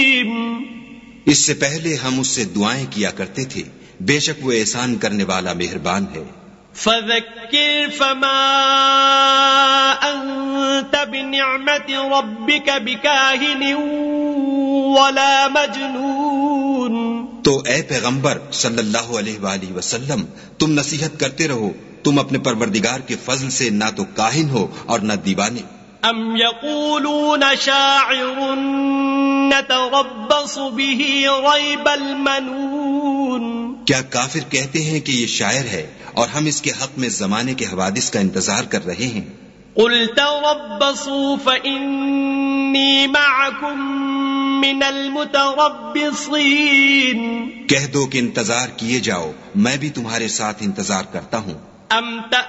इससे पहले हम उससे दुआएं किया करते थे, बेशक वो एहसान करने वाला मेहरबान है। फज़क्किर फमा अंत बिनिअमति रब्बिक बिकाहिन वला मजनून। तो ए पैगंबर सल्लल्लाहु अलैहि वसल्लम, तुम नसीहत करते रहो, तुम अपने परवरदिगार के फजल से ना तो काहिन हो और ना दीवाने। अम यक़ूलून शाइरुन नतरब्बसु बिही रैबल मनून। क्या काफिर कहते हैं कि ये शायर है और हम इसके हक में जमाने के हवादिस का इंतजार कर रहे हैं। कुल तरब्बसू फ़इन्नी मअकुम मिनल मुतरब्बिसीन। कह दो कि इंतजार किए जाओ, मैं भी तुम्हारे साथ इंतजार करता हूँ। अम